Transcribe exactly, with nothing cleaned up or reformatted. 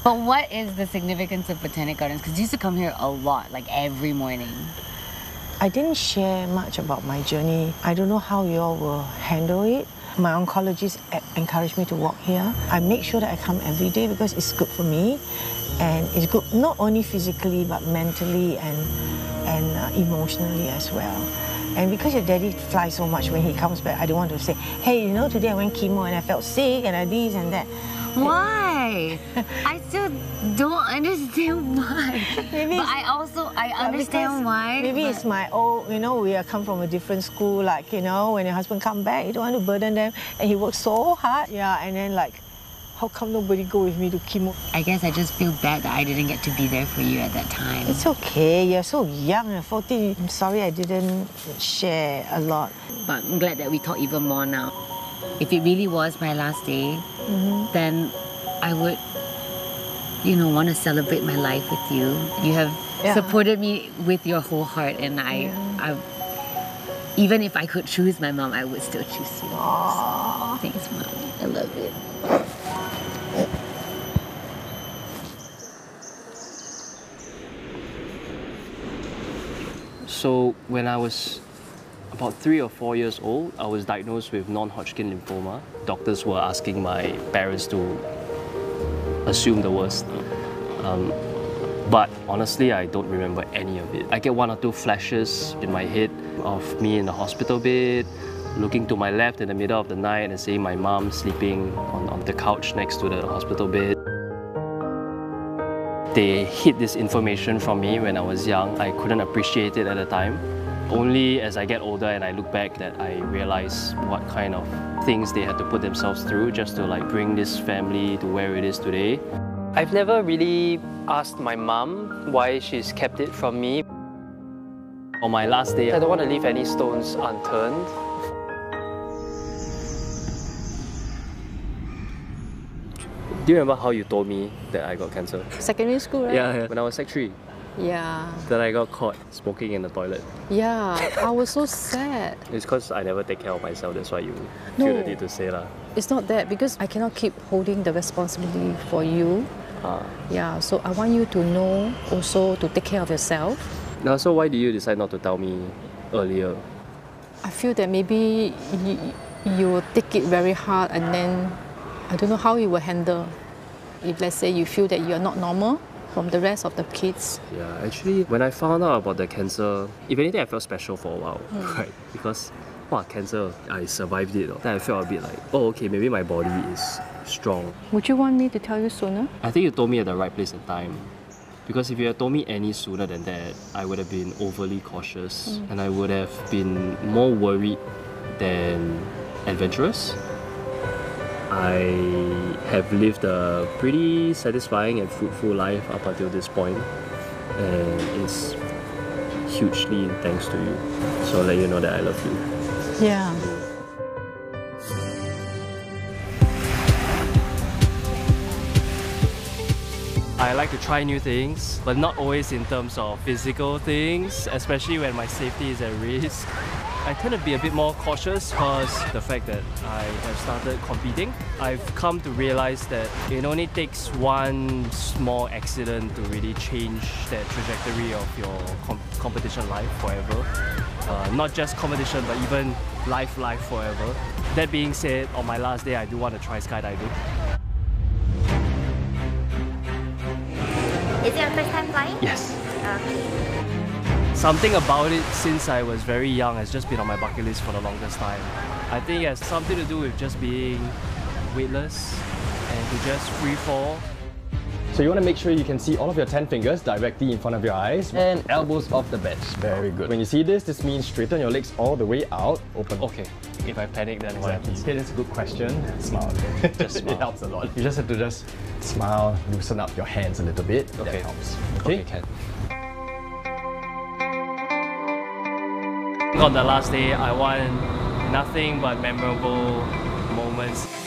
But what is the significance of Botanic Gardens? Because you used to come here a lot, like every morning. I didn't share much about my journey. I don't know how you all will handle it. My oncologist encouraged me to walk here. I make sure that I come every day because it's good for me. And it's good not only physically, but mentally and, and uh, emotionally as well. And because your daddy flies so much when he comes back, I don't want to say, hey, you know, today I went chemo and I felt sick and I this and that. Why? I still don't understand why. Maybe but I also, I understand why. Maybe but... it's my old, you know, we are come from a different school, like, you know, when your husband come back, you don't want to burden them. And he works so hard. Yeah, and then like, how come nobody go with me to chemo? I guess I just feel bad that I didn't get to be there for you at that time. It's okay, you're so young, you're fourteen. I'm sorry I didn't share a lot. But I'm glad that we talk even more now. If it really was my last day, mm-hmm. then I would, you know, want to celebrate my life with you. You have yeah. supported me with your whole heart, and I, yeah. I, even if I could choose my mom, I would still choose you. Aww. Thanks, Mom. I love it. So when I was about three or four years old, I was diagnosed with non-Hodgkin lymphoma. Doctors were asking my parents to assume the worst. Um, but honestly, I don't remember any of it. I get one or two flashes in my head of me in the hospital bed, looking to my left in the middle of the night and seeing my mom sleeping on, on the couch next to the hospital bed. They hid this information from me when I was young. I couldn't appreciate it at the time. Only as I get older and I look back that I realize what kind of things they had to put themselves through just to like bring this family to where it is today. I've never really asked my mom why she's kept it from me. On my last day, I don't want to leave any stones unturned. Do you remember how you told me that I got cancer? Secondary school, right? Yeah, yeah. When I was sec three. Yeah. That I got caught smoking in the toilet. Yeah, I was so sad. It's because I never take care of myself, that's why you no, feel the need to say lah. It's not that, because I cannot keep holding the responsibility for you. Ah. Yeah, so I want you to know also to take care of yourself. Now, so why did you decide not to tell me earlier? I feel that maybe you, you will take it very hard and then I don't know how you will handle. If let's say you feel that you are not normal from the rest of the kids. Yeah, actually, when I found out about the cancer, if anything, I felt special for a while, mm. right? Because, wow, cancer, I survived it. Then I felt a bit like, oh, okay, maybe my body is strong. Would you want me to tell you sooner? I think you told me at the right place and time. Because if you had told me any sooner than that, I would have been overly cautious mm. and I would have been more worried than adventurous. I have lived a pretty satisfying and fruitful life up until this point, and it's hugely thanks to you. So I'll let you know that I love you. Yeah. I like to try new things, but not always in terms of physical things, especially when my safety is at risk. I tend to be a bit more cautious because the fact that I have started competing. I've come to realize that it only takes one small accident to really change that trajectory of your com competition life forever. Uh, not just competition, but even life, life forever. That being said, on my last day, I do want to try skydiving. Is it your first time flying? Yes. Okay. Something about it since I was very young has just been on my bucket list for the longest time. I think it has something to do with just being weightless and to just free fall. So you want to make sure you can see all of your ten fingers directly in front of your eyes and elbows off the bench. Very good. When you see this, this means straighten your legs all the way out, open. Okay. If I panic, then what happens? Okay, that's a good question. Smile. Just smile. It helps a lot. You just have to just smile, loosen up your hands a little bit. Okay. That helps. Okay, okay can. On the last day, I want nothing but memorable moments.